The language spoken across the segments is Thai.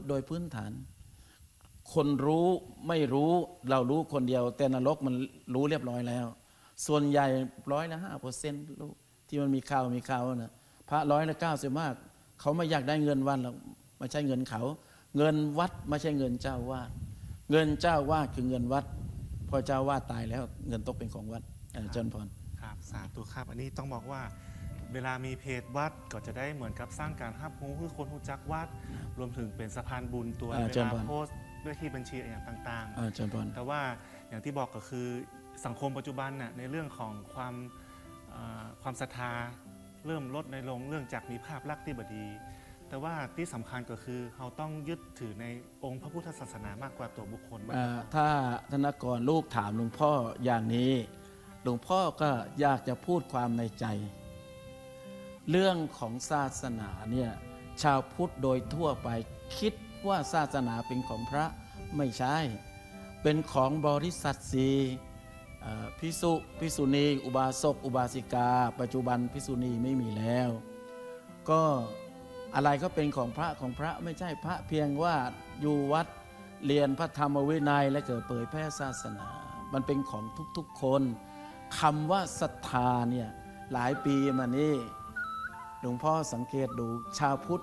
โดยพื้นฐาน คนรู้ไม่รู้เรารู้คนเดียวแต่นรกมันรู้เรียบร้อยแล้ว ส่วนใหญ่5%รู้ที่มันมีข่าวนะพระ90%เขาไม่อยากได้เงินวัดหรอกไม่ใช่เงินเขาเงินวัดไม่ใช่เงินเจ้าวาดเงินเจ้าวาดคือเงินวัดพอเจ้าวาดตายแล้วเงินตกเป็นของวัดเจริญพรครับสาธุครับอันนี้ต้องบอกว่าเวลามีเพจวัดก็จะได้เหมือนกับสร้างการรับรู้ให้คนรู้จักวัดรวมถึงเป็นสะพานบุญตัวเวลาโพสต์ด้วยที่บัญชีอย่างต่างๆแต่ว่าอย่างที่บอกก็คือสังคมปัจจุบันน่ะในเรื่องของความศรัทธาเริ่มลดในลงเรื่องจากมีภาพลักษณ์ที่บดี แต่ว่าที่สำคัญก็คือเราต้องยึดถือในองค์พระพุทธศาสนามากกว่าตัวบุคคลถ้าธนกรลูกถามหลวงพ่ออย่างนี้หลวงพ่อก็อยากจะพูดความในใจเรื่องของศาสนาเนี่ยชาวพุทธโดยทั่วไปคิดว่าศาสนาเป็นของพระไม่ใช่เป็นของบริษัทสีภิกษุณีอุบาสกอุบาสิกาปัจจุบันภิกษุณีไม่มีแล้วก็อะไรก็เป็นของพระไม่ใช่พระเพียงว่าอยู่วัดเรียนพระธรรมวินัยและเกิดเผยแพร่ศาสนามันเป็นของทุกๆคนคำว่าศรัทธาเนี่ยหลายปีมานี้หลวงพ่อสังเกตดูชาวพุทธ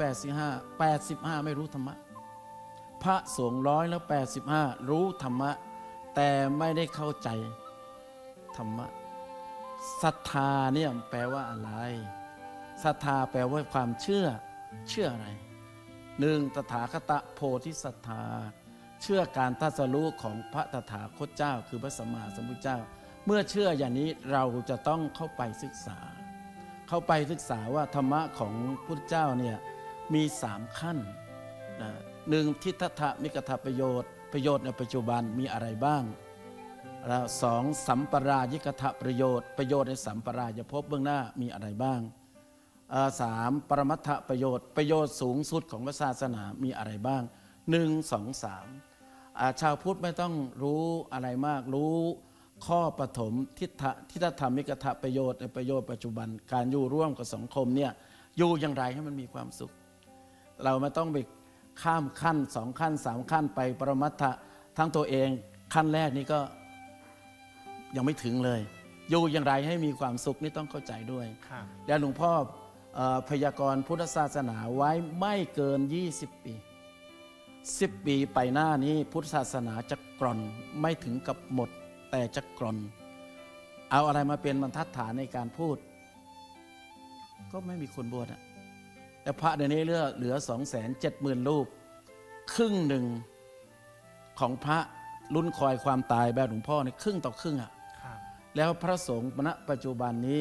85ไม่รู้ธรรมะพระสงฆ์85รู้ธรรมะแต่ไม่ได้เข้าใจธรรมะศรัทธาเนี่ยแปลว่าอะไรศรัทธาแปลว่าความเชื่ออะไรหนึ่งตถาคตโพธิศรัทธาเชื่อการตรัสรู้ของพระตถาคตเจ้าคือพระสัมมาสัมพุทธเจ้าเมื่อเชื่ออย่างนี้เราจะต้องเข้าไปศึกษาว่าธรรมะของพุทธเจ้าเนี่ยมี3ขั้นหนึ่งทิฏฐะมิกถประโยชน์ในปัจจุบันมีอะไรบ้างแล้ว2สัมปรายิกถะประโยชน์ในสัมปรายภพเบื้องหน้ามีอะไรบ้าง3ปรมัตถประโยชน์สูงสุดของศาสนามีอะไรบ้าง1 2 3ชาวพุทธไม่ต้องรู้อะไรมากรู้ข้อปฐมทิฏฐธรรมิกถะประโยชน์ในประโยชน์ปัจจุบันการอยู่ร่วมกับสังคมเนี่ยอยู่อย่างไรให้มันมีความสุขเราไม่ต้องไปข้ามขั้น2ขั้น3ขั้นไปปรมัตถะทั้งตัวเองขั้นแรกนี้ก็ยังไม่ถึงเลยอยู่อย่างไรให้มีความสุขนี่ต้องเข้าใจด้วยแล้วหลวงพ่อพยากรณ์พุทธศาสนาไว้ไม่เกิน20 ปี10 ปีไปหน้านี้พุทธศาสนาจะกร่อนไม่ถึงกับหมดแต่จะกร่อนเอาอะไรมาเป็นบรรทัดฐานในการพูดก็ไม่มีคนบวชแต่พระเดี๋ยวนี้เหลือ 270,000 รูปครึ่งหนึ่งของพระรุ่นคอยความตายแบบหลวงพ่อเนี่ยครึ่งต่อครึ่งแล้วพระสงฆ์ณปัจจุบันนี้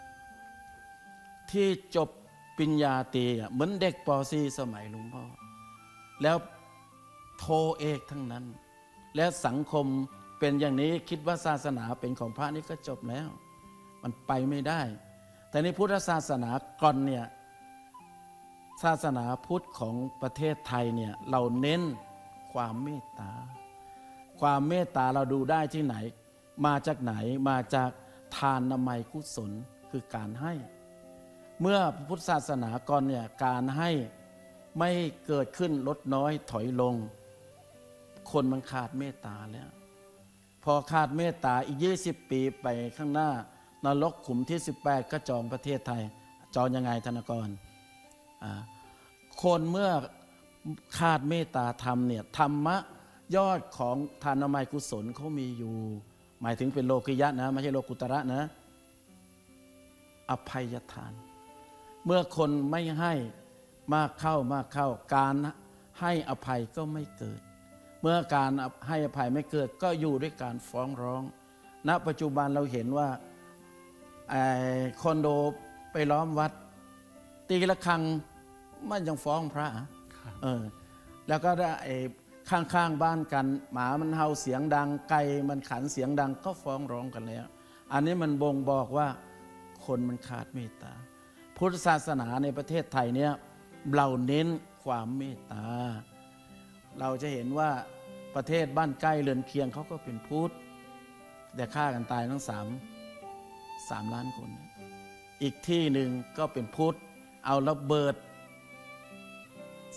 ที่จบปริญญาตรีเหมือนเด็กป .4 สมัยหลวงพ่อแล้วโทเอกทั้งนั้นและสังคมเป็นอย่างนี้คิดว่าศาสนาเป็นของพระนี่ก็จบแล้วมันไปไม่ได้แต่ในพุทธศาสนาก่อนเนี่ยศาสนาพุทธของประเทศไทยเนี่ยเราเน้นความเมตตาเราดูได้ที่ไหนมาจากไหนมาจากทานนามัยกุศลคือการให้เมื่อพุทธศาสนาก่อนเนี่ยการให้ไม่เกิดขึ้นลดน้อยถอยลงคนมันขาดเมตตาแล้วพอขาดเมตตาอีก20 ปีไปข้างหน้านรกขุมที่18ก็จองประเทศไทยจองยังไงธนกรคนเมื่อขาดเมตตาธรรมเนี่ยธรรมะยอดของทานนามัยกุศลเขามีอยู่หมายถึงเป็นโลกิยะนะไม่ใช่โลกุตระนะอภัยทานเมื่อคนไม่ให้มากเข้าการให้อภัยก็ไม่เกิดเมื่อการให้อภัยไม่เกิดก็อยู่ด้วยการฟ้องร้องณปัจจุบันเราเห็นว่าคอนโดไปล้อมวัดตีละครังมันยังฟ้องพระแล้วก็ได้ข้างบ้านกันหมามันเห่าเสียงดังไก่มันขันเสียงดังก็ฟ้องร้องกันแล้วอันนี้มันบ่งบอกว่าคนมันขาดเมตตาพุทธศาสนาในประเทศไทยเนี่ยเราเน้นความเมตตาเราจะเห็นว่าประเทศบ้านใกล้เรือนเคียงเขาก็เป็นพุทธแต่ฆ่ากันตายทั้ง3 ล้านคนอีกที่หนึ่งก็เป็นพุทธเอาระเบิด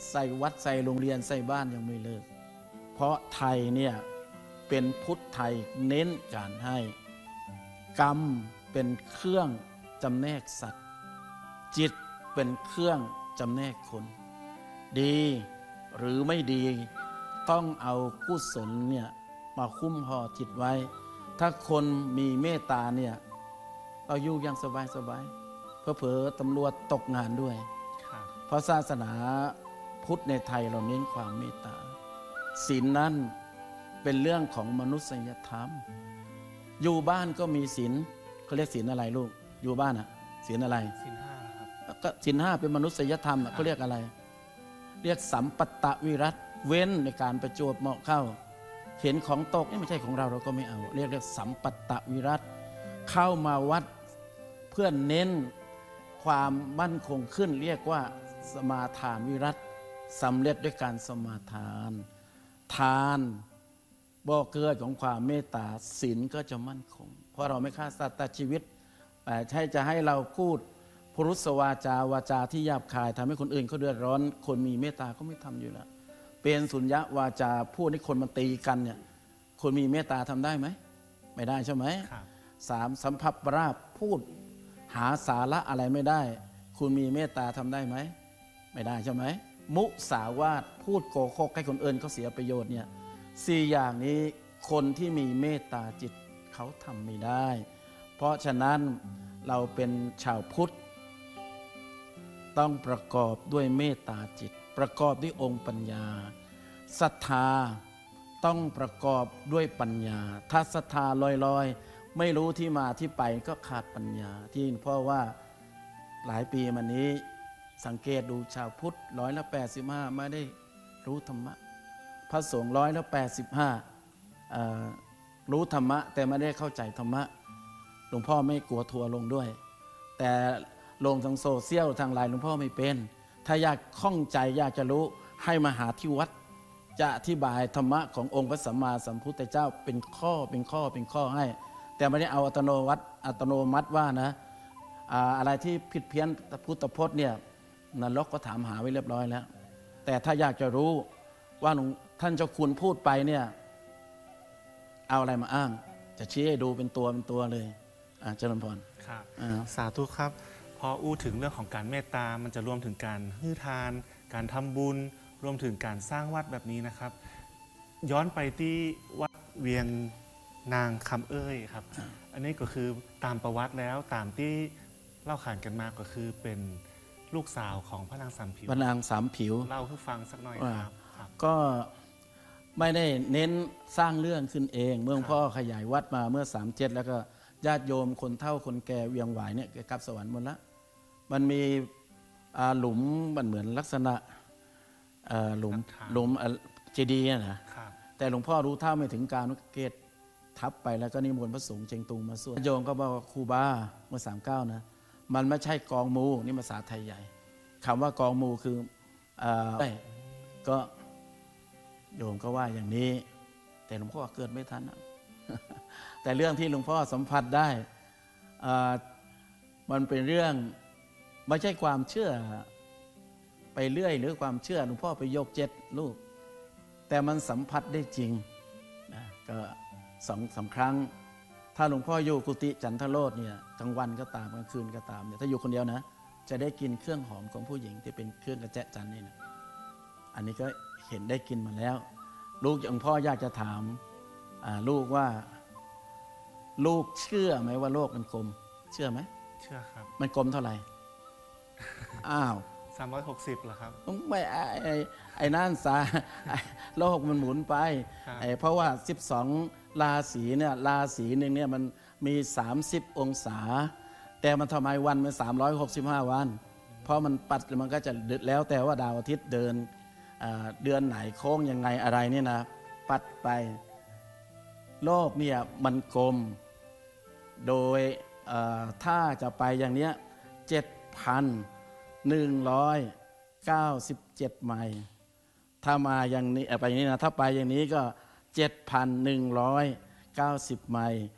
ใส่วัดใส่โรงเรียนใส่บ้านยังไม่เลิกเพราะไทยเนี่ยเป็นพุทธไทยเน้นการให้กรรมเป็นเครื่องจำแนกสัตว์จิตเป็นเครื่องจำแนกคนดีหรือไม่ดีต้องเอากุศลเนี่ยมาคุ้มห่อจิตไว้ถ้าคนมีเมตตาเนี่ยเราอยู่อย่างสบายๆเผลอๆตำรวจตกงานด้วยเพราะศาสนาพุทธในไทยเราเน้นความเมตตาศีลนั้นเป็นเรื่องของมนุษยธรรมอยู่บ้านก็มีศีลเขาเรียกศีลอะไรลูกอยู่บ้านอะศีลอะไรศีลห้าครับก็ศีลห้าเป็นมนุษยธรรมเขาเรียกอะไรเรียกสัมปัตตวิรัตเว้นในการประจวบเหมาะเข้าเห็นของตกนี่ไม่ใช่ของเราเราก็ไม่เอาเรียกสัมปัตตวิรัตเข้ามาวัดเพื่อเน้นความมั่นคงขึ้นเรียกว่าสมาทานวิรัตสำเร็จด้วยการสมาทานทานบ่อเกิดของความเมตตาศีลก็จะมั่นคงเพราะเราไม่ฆ่าสัตว์ตัดชีวิตแต่ใช่จะให้เราพูดพุรุษวาจาวาจาที่หยาบคายทำให้คนอื่นเขาเดือดร้อนคนมีเมตตาก็ไม่ทำอยู่แล้วเป็นสุญญวาจาพูดให้คนมันตีกันเนี่ยคนมีเมตตาทำได้ไหมไม่ได้ใช่ไหมสามสัมภัปราพูดหาสาระอะไรไม่ได้คุณมีเมตตาทำได้ไหมไม่ได้ใช่ไหมมุสาวาทพูดโกหกให้คนอื่นเขาเสียประโยชน์เนี่ยสี่อย่างนี้คนที่มีเมตตาจิตเขาทำไม่ได้เพราะฉะนั้นเราเป็นชาวพุทธต้องประกอบด้วยเมตตาจิตประกอบด้วยองค์ปัญญาศรัทธาต้องประกอบด้วยปัญญาถ้าศรัทธาลอยๆไม่รู้ที่มาที่ไปก็ขาดปัญญาที่เพราะว่าหลายปีมานี้สังเกตดูชาวพุทธ185ไม่ได้รู้ธรรมะพระสงฆ์185รู้ธรรมะแต่ไม่ได้เข้าใจธรรมะหลวงพ่อไม่กลัวทัวร์ลงด้วยแต่ลงทางโซเชียลทางไลน์หลวงพ่อไม่เป็นถ้าอยากข้องใจอยากจะรู้ให้มาหาที่วัดจะอธิบายธรรมะขององค์พระสัมมาสัมพุทธเจ้าเป็นข้อให้แต่ไม่ได้เอาอัตโนมัติว่านะอะไรที่ผิดเพี้ยนพุทธพจน์เนี่ยนรกก็ถามหาไว้เรียบร้อยแล้วแต่ถ้าอยากจะรู้ว่าท่านเจ้าคุณพูดไปเนี่ยเอาอะไรมาอ้างจะชี้ให้ดูเป็นตัวเลยเจริญพรครับสาธุครับพออู้ถึงเรื่องของการเมตตามันจะรวมถึงการให้ทานการทำบุญรวมถึงการสร้างวัดแบบนี้นะครับย้อนไปที่วัดเวียงนางคำเอ้ยครับอันนี้ก็คือตามประวัติแล้วตามที่เล่าขานกันมาก็คือเป็นลูกสาวของพระนางสามผิวพระนางสามผิวเล่าให้ฟังสักหน่อยครับก็ไม่ได้เน้นสร้างเรื่องขึ้นเองเมื่อพ่อขยายวัดมาเมื่อ37แล้วก็ญาติโยมคนเฒ่าคนแก่เวียงหวายเนี่ยกลับสวรรค์หมดละมันมีหลุมมันเหมือนลักษณะหลุมเจดีย์นะแต่หลวงพ่อรู้เท่าไม่ถึงการเกตทับไปแล้วก็นิมนต์พระสงฆ์เชียงตุงมาสวดโยมก็บอกครูบาเมื่อ39นะมันไม่ใช่กองมูนี่ภาษาไทยใหญ่คำว่ากองมูคือก็โยมก็ว่าอย่างนี้แต่หลวงพ่อเกิดไม่ทันแต่เรื่องที่หลวงพ่อสัมผัสได้มันเป็นเรื่องไม่ใช่ความเชื่อไปเรื่อยหรือความเชื่อหลวงพ่อไปยก7ลูกแต่มันสัมผัสได้จริงนะก็2-3 ครั้งถ้าหลวงพ่ออยู่กุฏิจันทโรจน์เนี่ยกลางวันก็ตามกลางคืนก็ตามเนี่ยถ้าอยู่คนเดียวนะจะได้กินเครื่องหอมของผู้หญิงที่เป็นเครื่องกระแจะจันนี่นะอันนี้ก็เห็นได้กินมาแล้วลูกหลวงพ่ออยากจะถามลูกว่าลูกเชื่อไหมว่าโลกมันกลมเชื่อไหมเชื่อครับมันกลมเท่าไหร่อ้าว 360เหรอครับไม่ไอ้นั่นโลกมันหมุนไปเพราะว่า12ราศีเนี่ยราศีหนึ่งเนี่ยมันมี30องศาแต่มันทำไมวันมัน365วันเพราะมันปัดมันก็จะแล้วแต่ว่าดาวอาทิตย์เดินเดือนไหนโค้งยังไงอะไรเนี่ยนะปัดไปโลกเนี่ยมันกลมโดยถ้าจะไปอย่างเนี้ย7,197 ไมล์ถ้ามาอย่างนี้ไปอย่างนี้นะถ้าไปอย่างนี้ก็7,190 ไมล์